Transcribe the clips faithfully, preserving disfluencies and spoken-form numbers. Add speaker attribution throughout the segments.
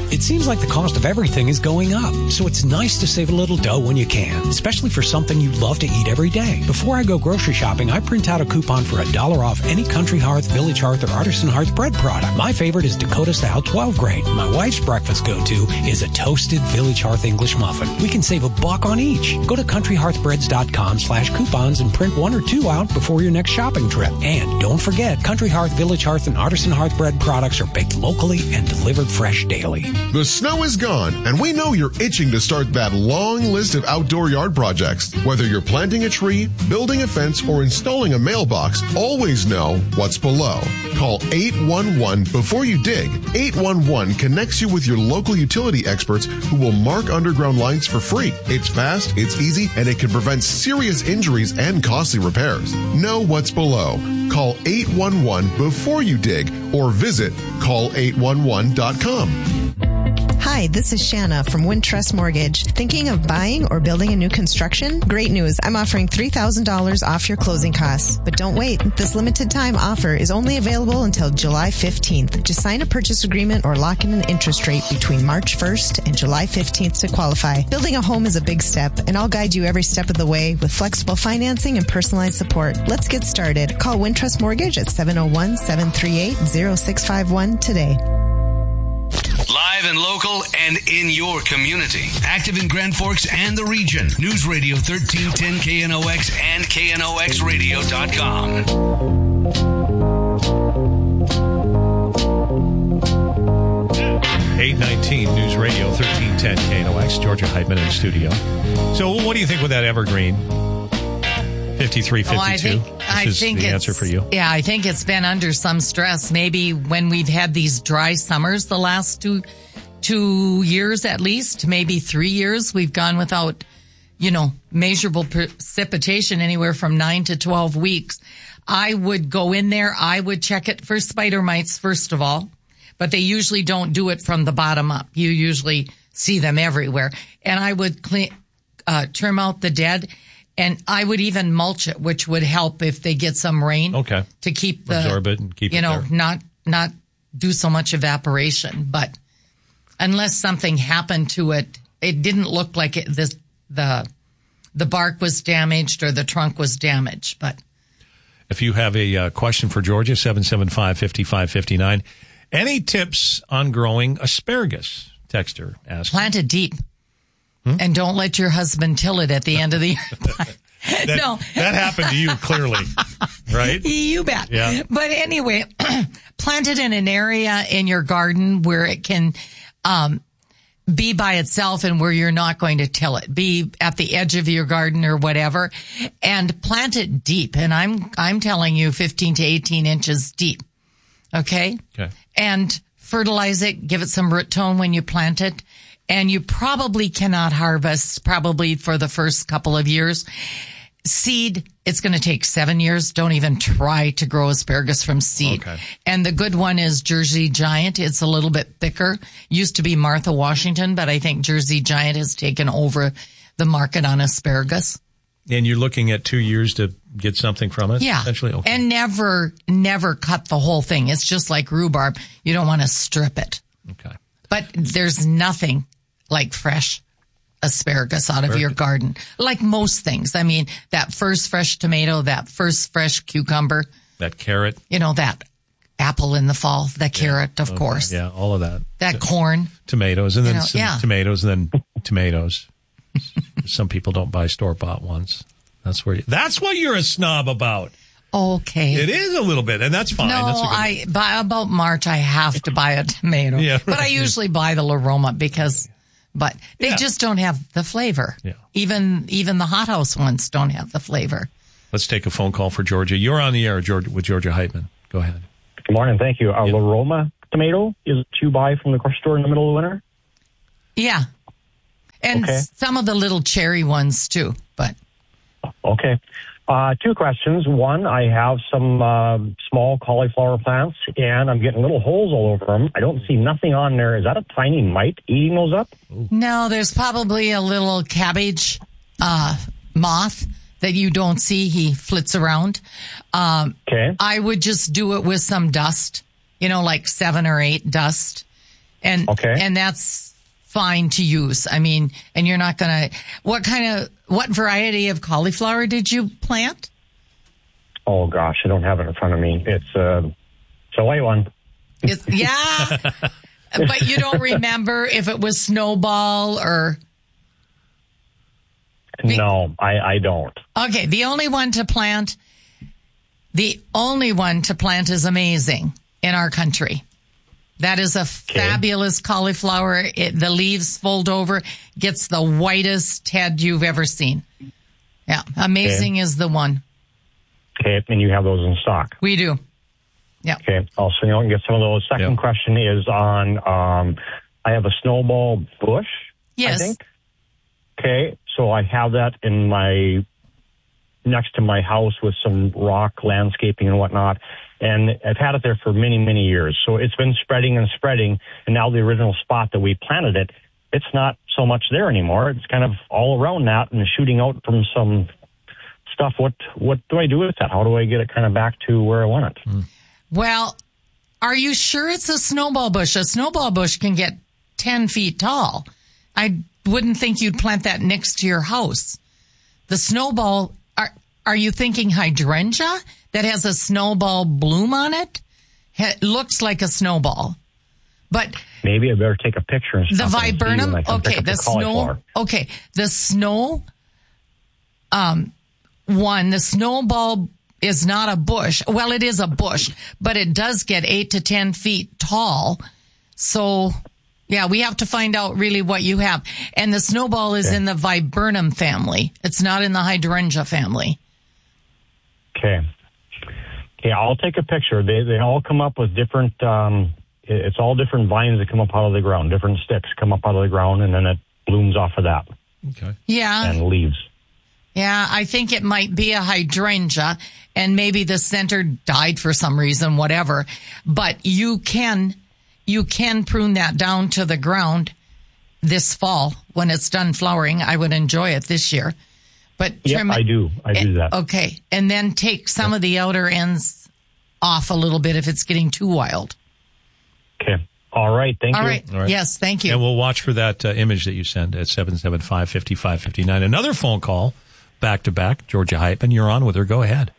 Speaker 1: It seems like the cost of everything is going up, so it's nice to save a little dough when you can, especially for something you love to eat every day. Before I go grocery shopping, I print out a coupon for a dollar off any Country Hearth, Village Hearth, or Artisan Hearth bread product. My favorite is Dakota Style twelve grain. My wife's breakfast go-to is a toasted Village Hearth English muffin. We can save a buck on each. Go to country hearth breads dot com slash coupons and print one or two out before your next shopping trip. And don't forget, Country Hearth, Village Hearth, and Artisan Hearth bread products are baked locally and delivered fresh daily.
Speaker 2: The snow is gone, and we know you're itching to start that long list of outdoor yard projects. Whether you're planting a tree, building a fence, or installing a mailbox, always know what's below. Call eight one one before you dig. eight one one connects you with your local utility experts who will mark underground lines for free. It's fast, it's easy, and it can prevent serious injuries and costly repairs. Know what's below. Call eight one one before you dig or visit call eight one one dot com.
Speaker 3: Hi, this is Shanna from Wintrust Mortgage. Thinking of buying or building a new construction? Great news. I'm offering three thousand dollars off your closing costs. But don't wait. This limited time offer is only available until July fifteenth. Just sign a purchase agreement or lock in an interest rate between March first and July fifteenth to qualify. Building a home is a big step, and I'll guide you every step of the way with flexible financing and personalized support. Let's get started. Call Wintrust Mortgage at seven oh one, seven three eight, oh six five one today.
Speaker 4: Live and local and in your community. Active in Grand Forks and the region. News Radio thirteen ten K N O X and K N O X radio dot com.
Speaker 5: eight nineteen News Radio thirteen ten K N O X. Georgia Heitman in studio. So what do you think with that evergreen? fifty-three fifty-two. Oh, I think,
Speaker 6: I
Speaker 5: is
Speaker 6: think
Speaker 5: the answer for you.
Speaker 6: Yeah, I think it's been under some stress. Maybe when we've had these dry summers the last two two years at least, maybe three years, we've gone without, you know, measurable precipitation anywhere from nine to twelve weeks. I would go in there. I would check it for spider mites, first of all, but they usually don't do it from the bottom up. You usually see them everywhere. And I would clean, uh, trim out the dead. And I would even mulch it, which would help if they get some rain.
Speaker 5: Okay.
Speaker 6: To keep the,
Speaker 5: absorb it and keep
Speaker 6: you
Speaker 5: it
Speaker 6: know,
Speaker 5: there.
Speaker 6: not, not do so much evaporation. But unless something happened to it, it didn't look like it, this, the, the bark was damaged or the trunk was damaged. But
Speaker 5: if you have a uh, question for Georgia, seven seven five, five five five nine. Any tips on growing asparagus? Texter asks.
Speaker 6: Plant it deep. Hmm? And don't let your husband till it at the end of the year.
Speaker 5: that,
Speaker 6: no.
Speaker 5: That happened to you, clearly, right?
Speaker 6: You bet.
Speaker 5: Yeah.
Speaker 6: But anyway, plant it in an area in your garden where it can um, be by itself and where you're not going to till it. Be at the edge of your garden or whatever, and plant it deep. And I'm I'm telling you, fifteen to eighteen inches deep. Okay.
Speaker 5: Okay. And
Speaker 6: fertilize it. Give it some root tone when you plant it. And you probably cannot harvest probably for the first couple of years. Seed, it's going to take seven years. Don't even try to grow asparagus from seed.
Speaker 5: Okay.
Speaker 6: And the good one is Jersey Giant. It's a little bit thicker. Used to be Martha Washington, but I think Jersey Giant has taken over the market on asparagus.
Speaker 5: And you're looking at two years to get something from it?
Speaker 6: Yeah.
Speaker 5: Essentially? Okay.
Speaker 6: And never, never cut the whole thing. It's just like rhubarb. You don't want to strip it.
Speaker 5: Okay.
Speaker 6: But there's nothing like fresh asparagus out of your garden. Like most things. I mean, that first fresh tomato, that first fresh cucumber.
Speaker 5: That carrot.
Speaker 6: You know, that apple in the fall, the carrot,
Speaker 5: yeah.
Speaker 6: of
Speaker 5: okay.
Speaker 6: course.
Speaker 5: Yeah, all of that.
Speaker 6: That so, corn.
Speaker 5: Tomatoes, and then
Speaker 6: you know,
Speaker 5: some
Speaker 6: yeah.
Speaker 5: tomatoes, and then tomatoes. Some people don't buy store-bought ones. That's where you, that's what you're a snob about.
Speaker 6: Okay.
Speaker 5: It is a little bit, and that's fine.
Speaker 6: No,
Speaker 5: that's
Speaker 6: I by about March I have to buy a tomato.
Speaker 5: Yeah, right.
Speaker 6: But I usually buy the Laroma because but they
Speaker 5: yeah.
Speaker 6: just don't have the flavor.
Speaker 5: Yeah.
Speaker 6: Even even the hothouse ones don't have the flavor.
Speaker 5: Let's take a phone call for Georgia. You're on the air, Georgia, with Georgia Heitman. Go ahead.
Speaker 7: Good morning. Thank you. A yeah. Laroma tomato is to buy from the grocery store in the middle of the winter?
Speaker 6: Yeah. And
Speaker 7: okay.
Speaker 6: some of the little cherry ones too, but.
Speaker 7: Okay. Uh, two questions. One, I have some uh, small cauliflower plants, and I'm getting little holes all over them. I don't see nothing on there. Is that a tiny mite eating those up?
Speaker 6: No, there's probably a little cabbage uh, moth that you don't see. He flits around. Um,
Speaker 7: okay.
Speaker 6: I would just do it with some dust, you know, like seven or eight dust. And,
Speaker 7: Okay.
Speaker 6: and that's fine to use. I mean, and you're not going to, what kind of, what variety of cauliflower did you plant?
Speaker 7: Oh, gosh, I don't have it in front of me. It's, uh, it's a white one.
Speaker 6: It's, yeah. But you don't remember if it was snowball or...
Speaker 7: No, I, I don't.
Speaker 6: Okay, the only one to plant, the only one to plant is amazing in our country. That is a
Speaker 7: Okay.
Speaker 6: fabulous cauliflower. It, the leaves fold over, gets the whitest head you've ever seen. Yeah, amazing
Speaker 7: Okay.
Speaker 6: is the one.
Speaker 7: Okay, and you have those in stock.
Speaker 6: We do. Yeah.
Speaker 7: Okay, I'll swing out and get some of those. Second
Speaker 5: Yep.
Speaker 7: question is on, um, I have a snowball bush,
Speaker 6: Yes.
Speaker 7: I think. Okay, so I have that in my, next to my house with some rock landscaping and whatnot. And I've had it there for many, many years. So it's been spreading and spreading. And now the original spot that we planted it, it's not so much there anymore. It's kind of all around that and shooting out from some stuff. What, what do I do with that? How do I get it kind of back to where I want it?
Speaker 5: Mm.
Speaker 6: Well, are you sure it's a snowball bush? A snowball bush can get ten feet tall. I wouldn't think you'd plant that next to your house. The snowball, are, are you thinking hydrangea that has a snowball bloom on it? It looks like a snowball. But
Speaker 7: Maybe I better take a picture and
Speaker 6: the
Speaker 7: stuff and see
Speaker 6: viburnum,
Speaker 7: when I can pick
Speaker 6: okay,
Speaker 7: up
Speaker 6: the snow,
Speaker 7: cauliflower.
Speaker 6: okay, the snow, um, one, the snowball is not a bush. Well, it is a bush, but it does get eight to ten feet tall. So, yeah, we have to find out really what you have. And the snowball is
Speaker 7: Okay.
Speaker 6: in the viburnum family. It's not in the hydrangea family.
Speaker 7: Okay. Okay, I'll take a picture. They they all come up with different, um, it- it's all different vines that come up out of the ground. Different sticks come up out of the ground, and then it blooms off of that
Speaker 5: Okay.
Speaker 6: Yeah.
Speaker 7: and leaves.
Speaker 6: Yeah, I think it might be a hydrangea, and maybe the center died for some reason, whatever. But you can, you can prune that down to the ground this fall when it's done flowering. I would enjoy it this year. But
Speaker 7: Yep,
Speaker 6: trim it-
Speaker 7: I do. I do that.
Speaker 6: Okay, and then take some of the outer ends off a little bit if it's getting too wild.
Speaker 7: Okay. All right. Thank
Speaker 6: All
Speaker 7: you.
Speaker 6: right.
Speaker 5: All right.
Speaker 6: Yes, thank you.
Speaker 5: And we'll watch for that uh, image that you send at seven seven five, five five five nine. Another phone call, back to back. Georgia Hypen, you're on with her. Go ahead.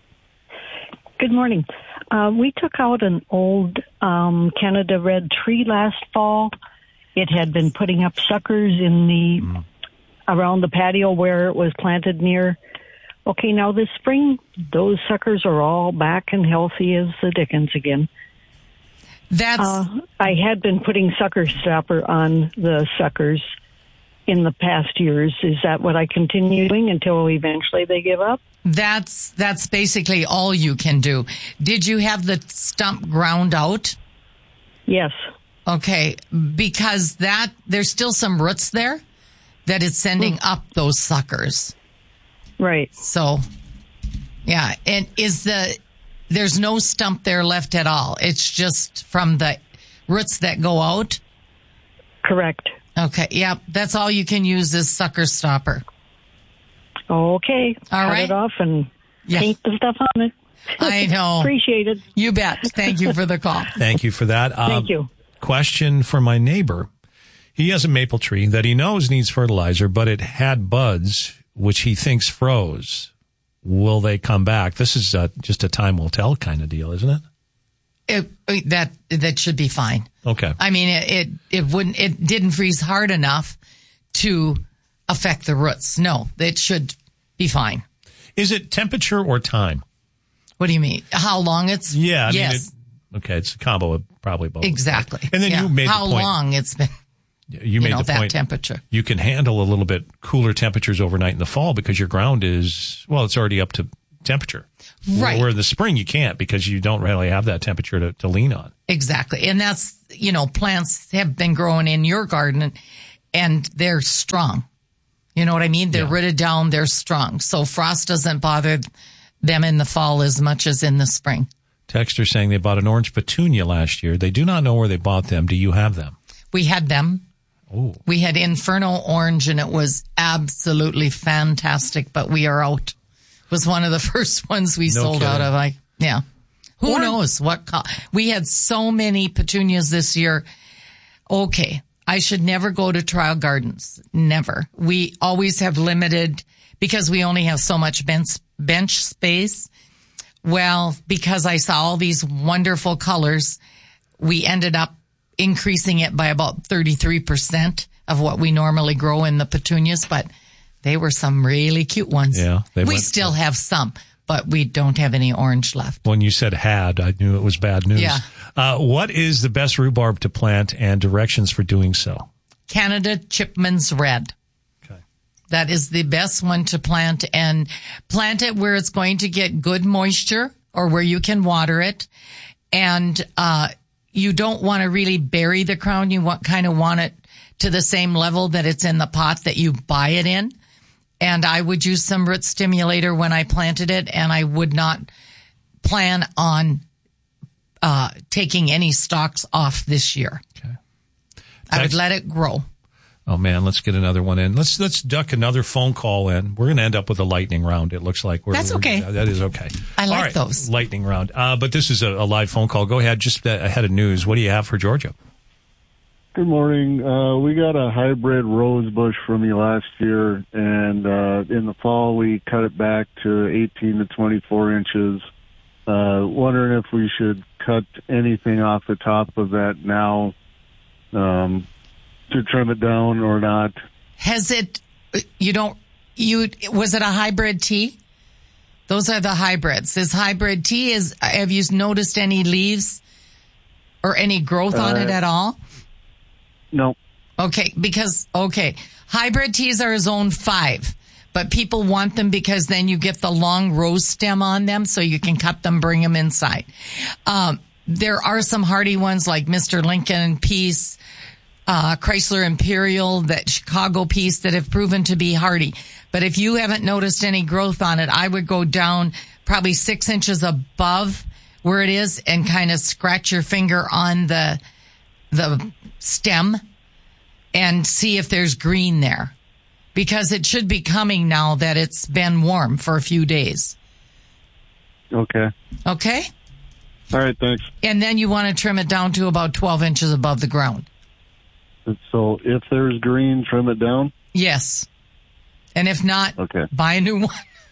Speaker 8: Good morning. Uh, we took out an old um, Canada red tree last fall. It had been putting up suckers in the
Speaker 5: Mm.
Speaker 8: around the patio where it was planted near. Okay, now this spring, those suckers are all back and healthy as the dickens again.
Speaker 6: That's
Speaker 8: Uh, I had been putting sucker stopper on the suckers in the past years. Is that what I continue doing until eventually they give up?
Speaker 6: that's that's basically all you can do. Did you have the stump ground out?
Speaker 8: Yes.
Speaker 6: Okay, because that there's still some roots there that it's sending up those suckers.
Speaker 8: Right.
Speaker 6: So, yeah, and is the there's no stump there left at all. It's just from the roots that go out.
Speaker 8: Correct.
Speaker 6: Okay, yeah, that's all you can use is sucker stopper.
Speaker 8: Okay.
Speaker 6: All
Speaker 8: Cut
Speaker 6: right.
Speaker 8: it off and
Speaker 6: Yeah.
Speaker 8: paint the stuff on it.
Speaker 6: I know.
Speaker 8: Appreciate it.
Speaker 6: You bet. Thank you for the call.
Speaker 5: Thank you for that. Um,
Speaker 8: Thank you.
Speaker 5: Question for my neighbor. He has a maple tree that he knows needs fertilizer, but it had buds, which he thinks froze. Will they come back? This is uh, just a time will tell kind of deal, isn't it?
Speaker 6: It, it- that that should be fine.
Speaker 5: Okay.
Speaker 6: I mean, it, it it wouldn't it didn't freeze hard enough to affect the roots. No, it should be fine.
Speaker 5: Is it temperature or time?
Speaker 6: What do you mean? How long it's?
Speaker 5: Yeah. I
Speaker 6: yes,
Speaker 5: mean, it, okay. It's a combo of probably both.
Speaker 6: exactly.
Speaker 5: And then
Speaker 6: Yeah.
Speaker 5: you made
Speaker 6: how
Speaker 5: the point.
Speaker 6: long it's been.
Speaker 5: You
Speaker 6: You,
Speaker 5: made
Speaker 6: know
Speaker 5: the
Speaker 6: that
Speaker 5: point.
Speaker 6: temperature.
Speaker 5: You can handle a little bit cooler temperatures overnight in the fall because your ground is, well, it's already up to temperature.
Speaker 6: Right.
Speaker 5: Where in the spring you can't because you don't really have that temperature to, to lean on.
Speaker 6: Exactly, and that's you know plants have been growing in your garden, and, and they're strong. You know what I mean? They're
Speaker 5: Yeah.
Speaker 6: rooted down. They're strong. So frost doesn't bother them in the fall as much as in the spring.
Speaker 5: Texter saying they bought an orange petunia last year. They do not know where they bought them. Do you have them?
Speaker 6: We had them.
Speaker 5: Oh,
Speaker 6: We had Inferno Orange, and it was absolutely fantastic, but we are out. It was one of the first ones we
Speaker 5: No
Speaker 6: sold
Speaker 5: kidding.
Speaker 6: out of. I, yeah. Who
Speaker 5: Or-
Speaker 6: knows what? Co- we had so many petunias this year. Okay. I should never go to Trial Gardens. Never. We always have limited, because we only have so much bench, bench space. Well, because I saw all these wonderful colors, we ended up increasing it by about thirty-three percent of what we normally grow in the petunias, but they were some really cute ones.
Speaker 5: Yeah.
Speaker 6: We
Speaker 5: went,
Speaker 6: still have some, but we don't have any orange left.
Speaker 5: When you said had, I knew it was bad news.
Speaker 6: Yeah.
Speaker 5: Uh, what is the best rhubarb to plant and directions for doing so?
Speaker 6: Canada Chipman's Red.
Speaker 5: Okay.
Speaker 6: That is the best one to plant, and plant it where it's going to get good moisture or where you can water it. And, uh, you don't want to really bury the crown. You want, kind of want it to the same level that it's in the pot that you buy it in. And I would use some root stimulator when I planted it, and I would not plan on uh taking any stalks off this year.
Speaker 5: Okay.
Speaker 6: I would let it grow.
Speaker 5: Oh man, let's get another one in. Let's let's duck another phone call in. We're going to end up with a lightning round. It looks like we're
Speaker 6: That's
Speaker 5: we're,
Speaker 6: okay.
Speaker 5: Uh, that is okay.
Speaker 6: I like
Speaker 5: All right,
Speaker 6: those.
Speaker 5: Lightning round. Uh but this is a, a live phone call. Go ahead, just ahead of news. What do you have for Georgia?
Speaker 9: Good morning. Uh, we got a hybrid rose bush from you last year, and uh, in the fall we cut it back to eighteen to twenty-four inches. Uh, wondering if we should cut anything off the top of that now um, to trim it down or not.
Speaker 6: Has it, you don't, you, was it a hybrid tea? Those are the hybrids. This hybrid tea is, have you noticed any leaves or any growth on
Speaker 9: Uh,
Speaker 6: it at all?
Speaker 9: No.
Speaker 6: Okay, because, okay, hybrid teas are zone five, but people want them because then you get the long rose stem on them so you can cut them, bring them inside. Um, there are some hardy ones like Mister Lincoln Peace, uh, Chrysler Imperial, that Chicago Peace that have proven to be hardy. But if you haven't noticed any growth on it, I would go down probably six inches above where it is and kind of scratch your finger on the, the stem and see if there's green there, because it should be coming now that it's been warm for a few days.
Speaker 9: Okay.
Speaker 6: Okay?
Speaker 9: All right, thanks.
Speaker 6: And then you want to trim it down to about twelve inches above the ground.
Speaker 9: So if there's green, trim it down?
Speaker 6: Yes. And if not,
Speaker 9: Okay.
Speaker 6: buy a new one.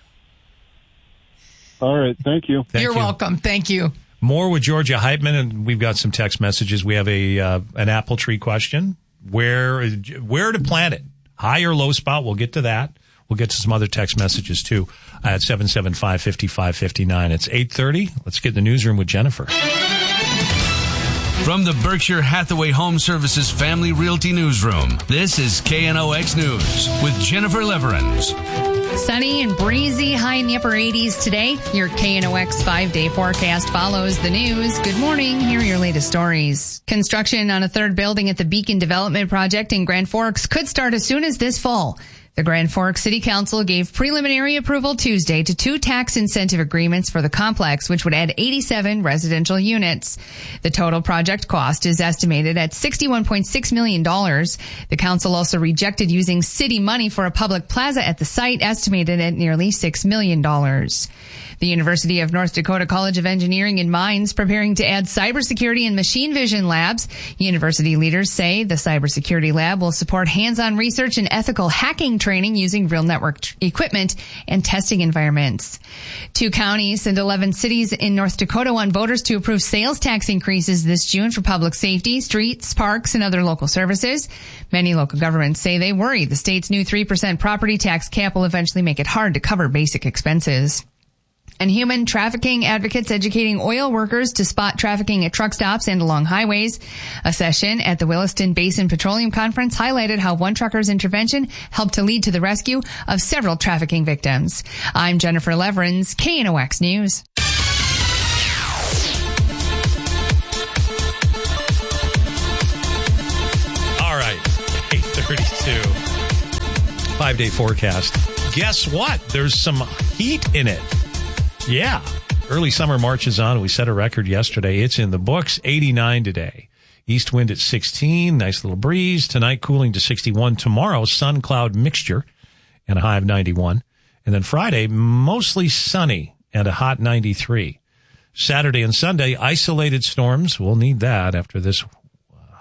Speaker 9: All right, thank you.
Speaker 5: Thank
Speaker 6: You're
Speaker 5: you.
Speaker 6: welcome. Thank you.
Speaker 5: More with Georgia Heitman, and we've got some text messages. We have a uh, an apple tree question. Where where to plant it? High or low spot? We'll get to that. We'll get to some other text messages too at seven seven five, five five five nine. It's eight thirty. Let's get in the newsroom with Jennifer.
Speaker 4: From the Berkshire Hathaway Home Services Family Realty Newsroom, this is K N O X News with Jennifer Leverins.
Speaker 10: Sunny and breezy, high in the upper eighties today. Your K N O X five-day forecast follows the news. Good morning. Here are your latest stories. Construction on a third building at the Beacon Development Project in Grand Forks could start as soon as this fall. The Grand Forks City Council gave preliminary approval Tuesday to two tax incentive agreements for the complex, which would add eighty-seven residential units. The total project cost is estimated at sixty-one point six million dollars. The council also rejected using city money for a public plaza at the site, estimated at nearly six million dollars. The University of North Dakota College of Engineering and Mines preparing to add cybersecurity and machine vision labs. University leaders say the cybersecurity lab will support hands-on research and ethical hacking training using real network tr- equipment and testing environments. Two counties and eleven cities in North Dakota want voters to approve sales tax increases this June for public safety, streets, parks, and other local services. Many local governments say they worry the state's new three percent property tax cap will eventually make it hard to cover basic expenses. And human trafficking advocates educating oil workers to spot trafficking at truck stops and along highways. A session at the Williston Basin Petroleum Conference highlighted how one trucker's intervention helped to lead to the rescue of several trafficking victims. I'm Jennifer Leverins, K N O X News.
Speaker 5: All right, eight thirty-two. Five-day forecast. Guess what? There's some heat in it. Yeah. Early summer marches on. We set a record yesterday. It's in the books. eighty-nine today. East wind at sixteen. Nice little breeze. Tonight cooling to sixty-one. Tomorrow, sun cloud mixture and a high of ninety-one. And then Friday, mostly sunny and a hot ninety-three. Saturday and Sunday, isolated storms. We'll need that after this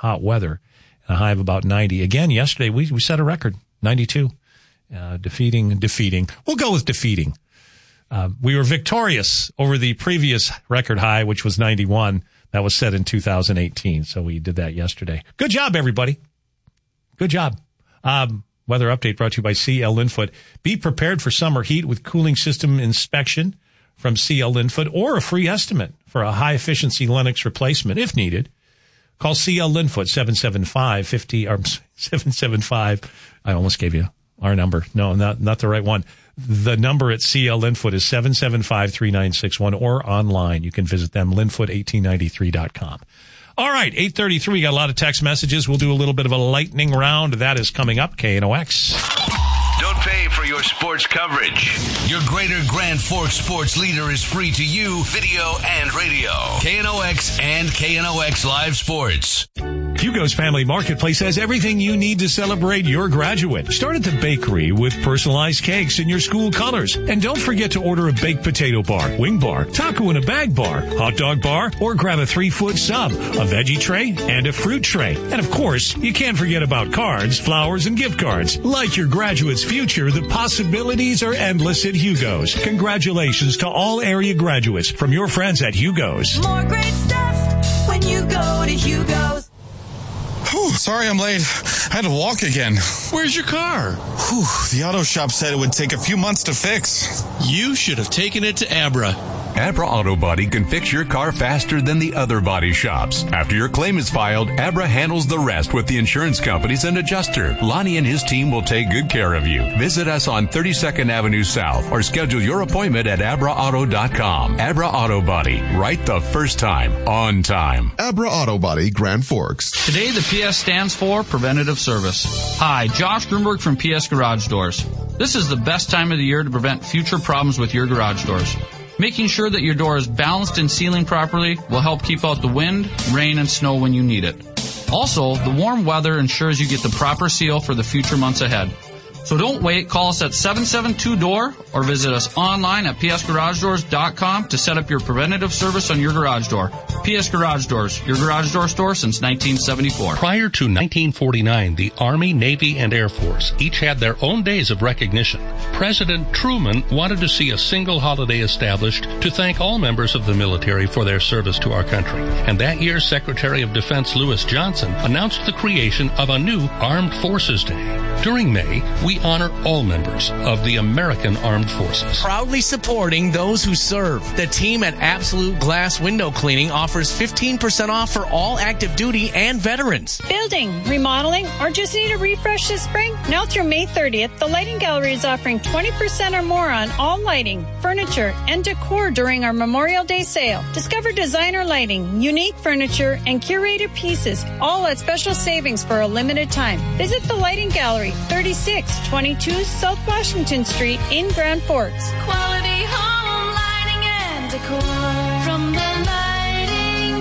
Speaker 5: hot weather, and a high of about ninety. Again, yesterday we, we set a record, ninety-two, uh, defeating, defeating. We'll go with defeating. Uh, we were victorious over the previous record high, which was ninety-one. That was set in two thousand eighteen. So we did that yesterday. Good job, everybody. Good job. Um, weather update brought to you by C L Linfoot. Be prepared for summer heat with cooling system inspection from C L Linfoot, or a free estimate for a high efficiency Lennox replacement if needed. Call C L Linfoot seven seven five, five zero or seven seven five. I almost gave you our number. No, not, not the right one. The number at C L Linfoot is seven seven five, three nine six one, or online. You can visit them, linfoot eighteen ninety-three dot com. All right, eight thirty-three. Got a lot of text messages. We'll do a little bit of a lightning round. That is coming up. K N O X.
Speaker 4: Don't pay for your sports coverage. Your Greater Grand Forks sports leader is free to you, video and radio. K N O X and K N O X Live Sports.
Speaker 5: Hugo's Family Marketplace has everything you need to celebrate your graduate. Start at the bakery with personalized cakes in your school colors. And don't forget to order a baked potato bar, wing bar, taco in a bag bar, hot dog bar, or grab a three-foot sub, a veggie tray, and a fruit tray. And of course, you can't forget about cards, flowers, and gift cards. Like your graduate's future, the possibilities are endless at Hugo's. Congratulations to all area graduates from your friends at Hugo's.
Speaker 11: More great stuff when you go to Hugo's.
Speaker 12: Whew, sorry I'm late. I had to walk again.
Speaker 13: Where's your car?
Speaker 12: Whew, the auto shop said it would take a few months to fix.
Speaker 13: You should have taken it to Abra.
Speaker 14: Abra Auto Body can fix your car faster than the other body shops. After your claim is filed, Abra handles the rest with the insurance companies and adjuster. Lonnie and his team will take good care of you. Visit us on thirty-second Avenue South or schedule your appointment at abra auto dot com. Abra Auto Body, right the first time, on time.
Speaker 2: Abra Auto Body, Grand Forks.
Speaker 15: Today, the P S stands for Preventative Service. Hi, Josh Grunberg from P S Garage Doors. This is the best time of the year to prevent future problems with your garage doors. Making sure that your door is balanced and sealing properly will help keep out the wind, rain, and snow when you need it. Also, the warm weather ensures you get the proper seal for the future months ahead. So don't wait. Call us at seven seven two D O O R or visit us online at p s garage doors dot com to set up your preventative service on your garage door. P S Garage Doors, your garage door store since nineteen seventy-four.
Speaker 16: Prior to nineteen forty-nine, the Army, Navy, and Air Force each had their own days of recognition. President Truman wanted to see a single holiday established to thank all members of the military for their service to our country. And that year, Secretary of Defense Lewis Johnson announced the creation of a new Armed Forces Day. During May, we honor all members of the American Armed Forces.
Speaker 17: Proudly supporting those who serve. The team at Absolute Glass Window Cleaning offers fifteen percent off for all active duty and veterans.
Speaker 18: Building, remodeling, or just need a refresh this spring? Now through May thirtieth, the Lighting Gallery is offering twenty percent or more on all lighting, furniture, and decor during our Memorial Day sale. Discover designer lighting, unique furniture, and curated pieces, all at special savings for a limited time. Visit the Lighting Gallery, thirty-six twenty-two South Washington Street in Grand Forks.
Speaker 11: Quality home lighting and decor from the Lighting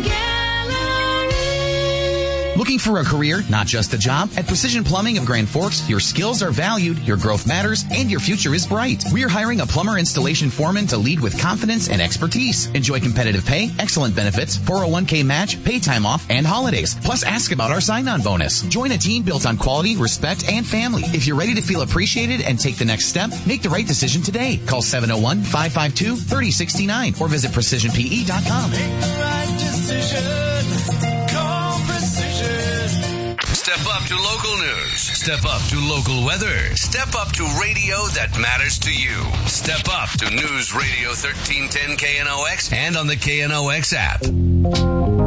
Speaker 11: Gallery.
Speaker 19: Looking for a career, not just a job? At Precision Plumbing of Grand Forks, your skills are valued, your growth matters, and your future is bright. We're hiring a plumber installation foreman to lead with confidence and expertise. Enjoy competitive pay, excellent benefits, four oh one k match, pay time off, and holidays. Plus, ask about our sign-on bonus. Join a team built on quality, respect, and family. If you're ready to feel appreciated and take the next step, make the right decision today. Call seven oh one, five five two, three oh six nine or visit precision p e dot com.
Speaker 11: Make the right decision. Call Precision.
Speaker 4: Step up to local news. Step up to local weather. Step up to radio that matters to you. Step up to News Radio thirteen ten K N O X and on the K N O X app.